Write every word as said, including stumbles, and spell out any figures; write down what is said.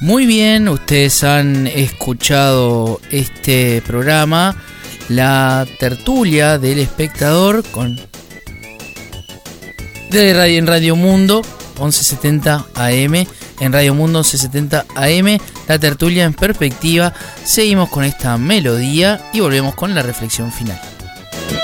Muy bien, ustedes han escuchado este programa, La Tertulia del Espectador, con de radio en Radio Mundo once setenta A M, en Radio Mundo once setenta A M, La Tertulia en Perspectiva. Seguimos con esta melodía y volvemos con la reflexión final.